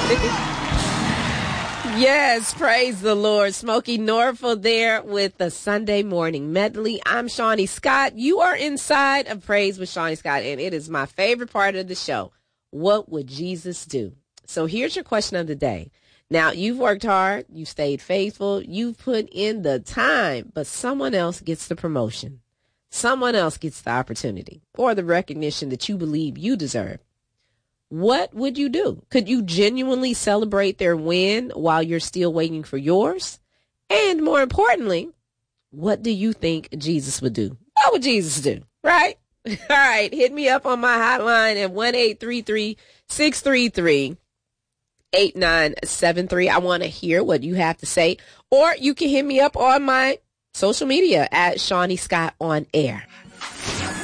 Yes, praise the Lord. Smokey Norfolk there with the Sunday Morning Medley. I'm Shawnee Scott. You are inside of Praise with Shawnee Scott, and it is my favorite part of the show. What would Jesus do? So here's your question of the day. Now, you've worked hard, you've stayed faithful, you've put in the time, but someone else gets the promotion. Someone else gets the opportunity or the recognition that you believe you deserve. What would you do? Could you genuinely celebrate their win while you're still waiting for yours? And more importantly, what do you think Jesus would do? What would Jesus do? Right? All right. Hit me up on my hotline at 1-833-633-8973. I want to hear what you have to say. Or you can hit me up on my social media at Shawnee Scott on Air.